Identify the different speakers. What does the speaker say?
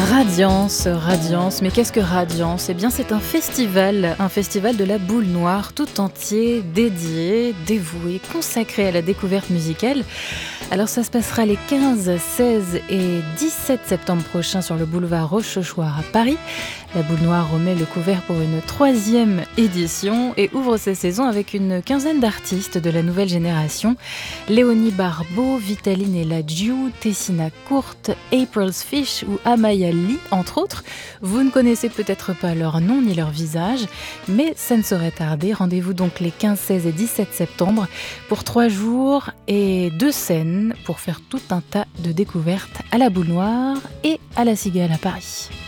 Speaker 1: Radiance, Radiance, mais qu'est-ce que Radiance ? Eh bien c'est un festival de la boule noire tout entier, dédié, dévoué, consacré à la découverte musicale. Alors ça se passera les 15, 16 et 17 septembre prochains sur le boulevard Rochechouart à Paris. La boule noire remet le couvert pour une 3e édition et ouvre ses saisons avec une quinzaine d'artistes de la nouvelle génération. Léonie Barbeau, Vitaline Eladiou, Tessina Courte, April's Fish ou Amaya Lee, entre autres. Vous ne connaissez peut-être pas leur nom ni leur visage, mais ça ne saurait tarder. Rendez-vous donc les 15, 16 et 17 septembre pour 3 jours et 2 scènes pour faire tout un tas de découvertes à la boule noire et à la Cigale à Paris.